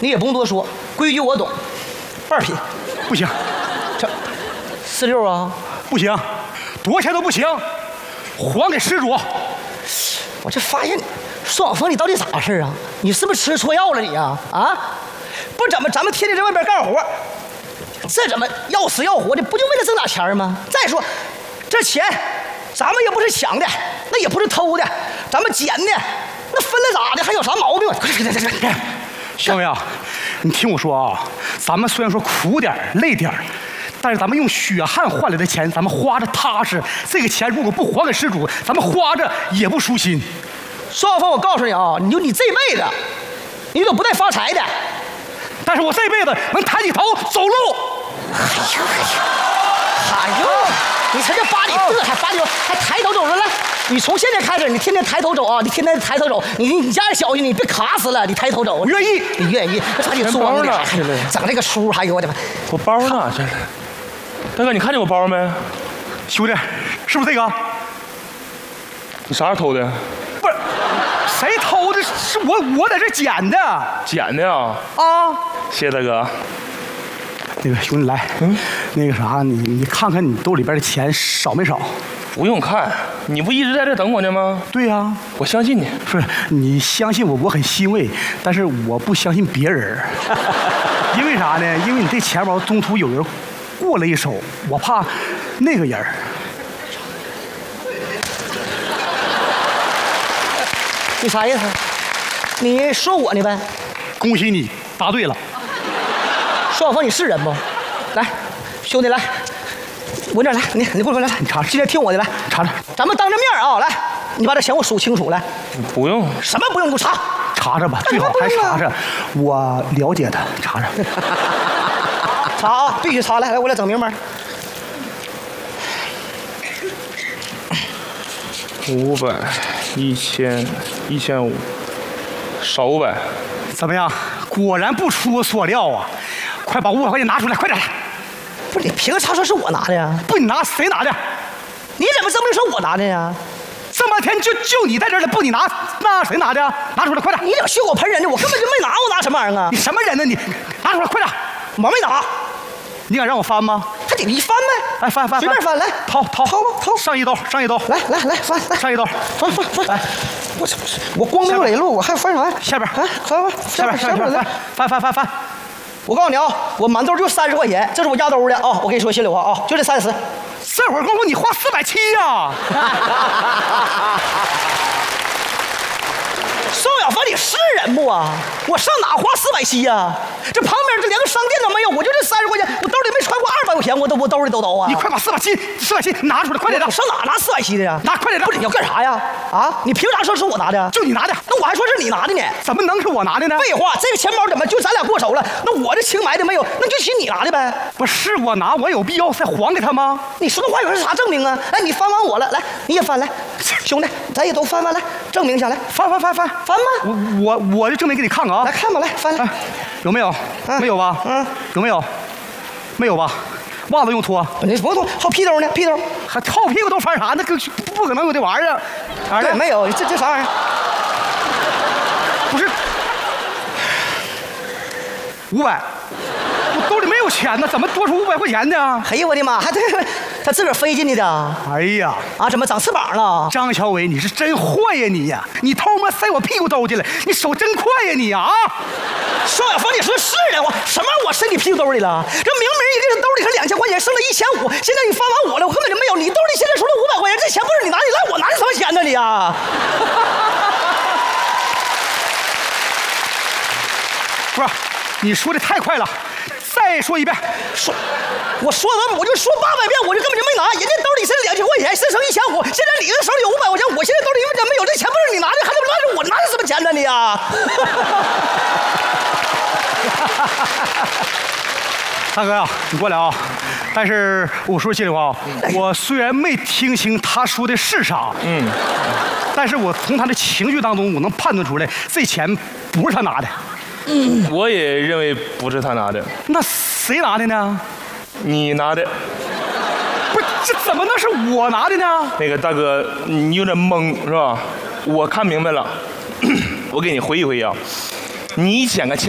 你也不用多说，规矩我懂。2匹， 不行， 这46啊， 不行，多少钱都不行，还给失主。 我这发现双小峰，你到底咋回事啊？你是不是吃错药了你呀？啊，不怎么咱们天天在外边干活，这怎么要死要活的？不就为了挣点钱吗？再说，这钱咱们也不是抢的，那也不是偷的，咱们捡的，那分了咋的？还有啥毛病？快， 小伟啊，你听我说啊，咱们虽然说苦点累点但是咱们用血汗换来的钱，咱们花着踏实。这个钱如果不还给失主，咱们花着也不舒心。 双小峰，我告诉你啊，你这辈子，你都不带发财的。 但是我这辈子能抬起头走路。 哎呦，你才这8里这还8里还抬头走着来。你从现在开始，你天天抬头走啊！你天天抬头走，你家里小心，你别卡死了。你抬头走， 愿意， 你愿意？赶紧装呢，整这个书，还有我的妈！ 我包呢？这是，大哥，你看见我包没？ 兄弟，是不是这个？ 你啥时候偷的？ 不是，谁偷的？是我在这捡的。 捡的呀？ 啊！ 谢谢大哥。 那个兄弟来，那个啥，你看看你兜里边的钱少没少？ 不用看，你不一直在这等我呢吗？ 对呀， 我相信你。 不是你相信我，我很欣慰，但是我不相信别人。因为啥呢？因为你这钱包中途有人过了一手，我怕那个人。 你啥意思？你说我呢呗？ 恭喜你答对了。 双小峰，你是人不？来，兄弟来。我这来，你过来，你查，今天听我的来， 查查， 咱们当着面啊，来，你把这钱我数清楚来。 不用， 什么不用？给我查， 查查吧，最好还查查，我了解他，查查， 查啊，必须查来，来，我来整明白。 500、1000、1500，少500。 怎么样？果然不出我所料啊！快把500块钱拿出来，快点！ 不是你凭啥说是我拿的呀？ 不，你拿谁拿的？ 你怎么证明说我拿的呀？ 这么天就你在这儿了，不你拿，那谁拿的？拿出来，快点！ 你怎么血口喷人呢？我根本就没拿，我拿什么玩意儿啊？ 你什么人呢？你拿出来，快点！ 我没拿。 你敢让我翻吗？ 他得你翻呗。 来翻， 随便翻来， 掏吧，掏上一兜， 来翻， 上一兜， 翻，来，我光明磊落，我还翻啥呀？ 下边， 下边来， 翻。 我告诉你啊，我满兜就30块钱，这是我压兜的啊！我跟你说心里话啊，就这30。 这会儿功夫你花470呀！ 宋小峰，你是人不啊？我上哪花470呀？这旁边这连个商店都没有，我就这30块钱，我兜里没揣过200块钱，我兜里都啊！ 你快把470拿出来，快点！ 我上哪拿470的呀？ 拿快点！ 不是你要干啥呀？啊？你凭啥说是我拿的？ 就你拿的， 那我还说是你拿的呢？ 怎么能是我拿的呢？ 废话，这个钱包怎么就咱俩过手了？那我这清白的没有，那就许你拿的呗。 不是我拿，我有必要再还给他吗？ 你说那话有啥证明啊？来，你翻完我了，来，你也翻来，兄弟，咱也都翻来，证明下来， 翻吧。我就证明给你看看啊！ 来看吧，来翻来， 有没有？没有吧？有没有？没有吧？袜子用脱？ 你不用脱，好屁兜呢？屁兜还套屁股都翻啥？那不可能有这玩意儿。 对，没有，这啥玩意儿？ 不是500，我兜里没有钱呢，怎么多出500块钱呢？ 哎呦我的妈，还他自个儿飞进去的？ 哎呀， 啊，怎么长翅膀了？ 张小伟，你是真坏呀你呀！你偷摸塞我屁股兜去了，你手真快呀你啊！ 双小峰，你说是的，什么我塞你屁股兜里了？这明明一个人兜里是2000块钱，剩了1500，现在你翻完我了，我根本就没有。你兜里现在除了500块钱，这钱不是你拿，你赖我拿的什么钱呢你啊？ 不是，你说的太快了，再说一遍。 我说800遍，我就根本就没拿。人家兜里是2000块钱，剩1500，现在你手里有500块钱，我现在兜里怎么没有？这钱不是你拿的，还他妈赖着我拿的什么钱呢你啊？ 大哥呀，你过来啊！但是我说心里话啊，我虽然没听清他说的是啥，但是我从他的情绪当中，我能判断出来，这钱不是他拿的。 我也认为不是他拿的。 那谁拿的呢？ 你拿的。 不是，这怎么能是我拿的呢？ 那个大哥，你有点懵是吧？我看明白了，我给你回忆回忆啊，你捡个钱。